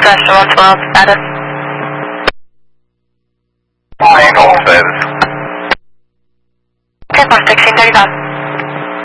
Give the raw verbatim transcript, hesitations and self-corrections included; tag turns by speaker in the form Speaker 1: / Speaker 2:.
Speaker 1: Southwest one twelve, status.
Speaker 2: Main all status.
Speaker 1: ten four sixteen thirty-five.